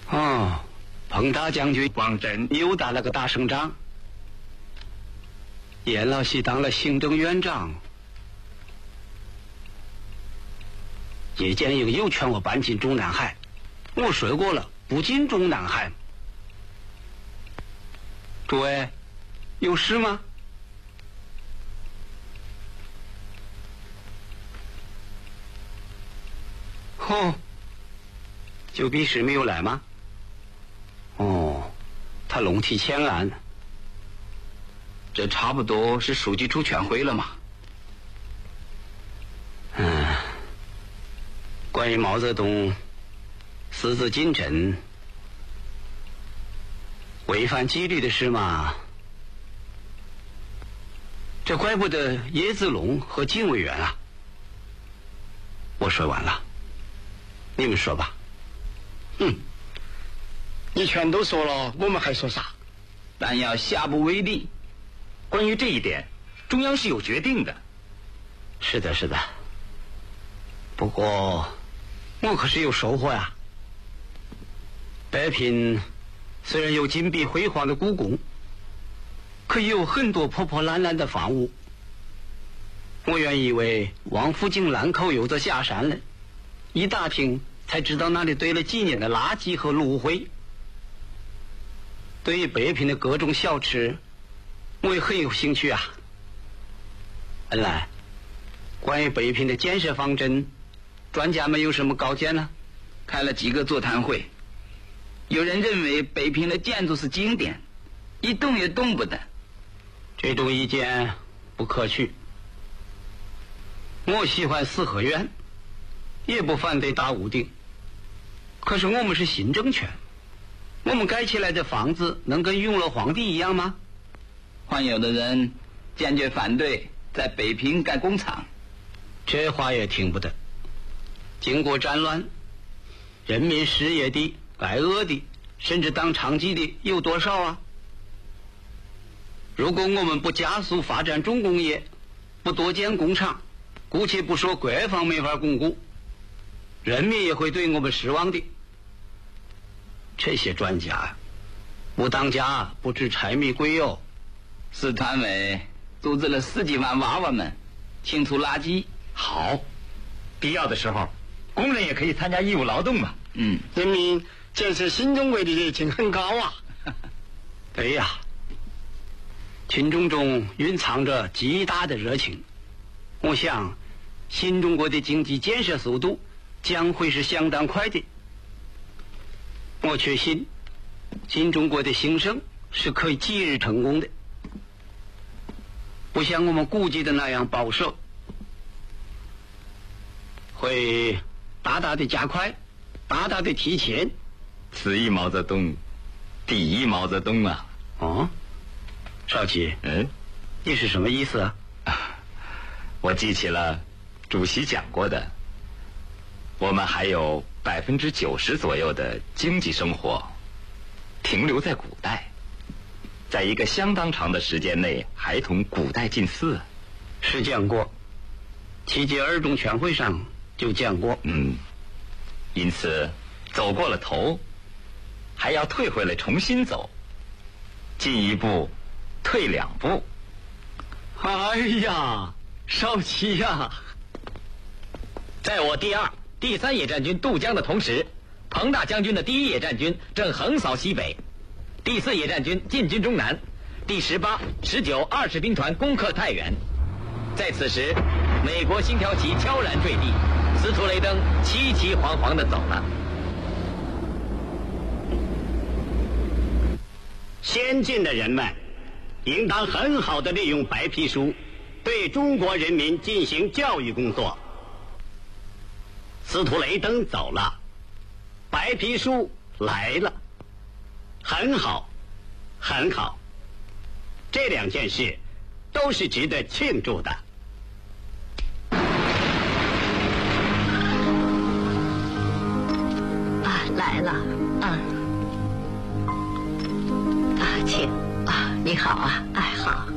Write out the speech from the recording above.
哦，彭大将军王震又打了个大胜仗，阎老西当了行政院长，叶剑英又劝我搬进中南海，我说过了，不进中南海。诸位，有事吗？哦，九必师没有来吗？哦，他龙体欠安，这差不多是书记处全会了嘛。关于毛泽东私自进城违反纪律的事嘛，这怪不得叶子龙和靳委员啊。我说完了，你们说吧。 你全都说了，我们还说啥？ 但要下不为例。关于这一点，中央是有决定的。 是的，是的。不过我可是有收获呀。北平虽然有金碧辉煌的故宫，可也有很多破破烂烂的房屋。我原以为王府井兰口又在下山了，一打听才知道那里堆了几年的垃圾和炉灰。对于北平的各种小吃，我也很有兴趣啊。恩来，关于北平的建设方针，专家们有什么高见呢？ 开了几个座谈会，有人认为北平的建筑是经典，一动也动不得。 这种意见不可取。我喜欢四合院，也不反对大屋顶。可是我们是新政权，我们盖起来的房子能跟永乐皇帝一样吗？ 还有的人坚决反对在北平盖工厂。 这话也听不得。经过战乱，人民失业的、挨饿的，甚至当娼妓的有多少啊？如果我们不加速发展重工业，不多建工厂，姑且不说国防没法巩固，人民也会对我们失望的。这些专家不当家不知柴米贵油。 市团委组织了10几万娃娃们清除垃圾。 好，必要的时候工人也可以参加义务劳动嘛。 人民建设新中国的热情很高啊。 对呀，群众中蕴藏着极大的热情。我想新中国的经济建设速度将会是相当快的。我确信新中国的兴盛是可以即日成功的，不像我们估计的那样保守，会大大的加快，大大的提前。 此一毛泽东，第一毛泽东啊！ 哦，少奇，你是什么意思啊？ 我记起了主席讲过的，我们还有90%左右的经济生活停留在古代，在一个相当长的时间内还同古代近似。 是讲过，7届2中全会上就讲过。 因此走过了头，还要退回来重新走，进一步退2步。 哎呀，少奇呀！ 在我第2、第3野战军渡江的同时，彭大将军的第1野战军正横扫西北，第4野战军进军中南，第18、19、20兵团攻克太原。在此时，美国星条旗悄然坠地，司徒雷登凄凄惶惶地走了。 先进的人们应当很好地利用白皮书对中国人民进行教育工作。司徒雷登走了，白皮书来了，很好，很好。这2件事都是值得庆祝的。 来了，请你好啊，好。